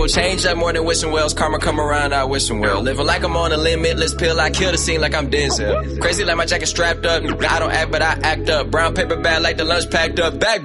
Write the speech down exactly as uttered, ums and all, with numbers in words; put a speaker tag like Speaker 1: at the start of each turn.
Speaker 1: Gold change up more than wishing wells. Karma come around, I wishing well. Living like I'm on a limitless pill. I kill the scene like I'm Denzel. Crazy like my jacket strapped up. I don't act, but I act up. Brown paper bag like the lunch packed up. Back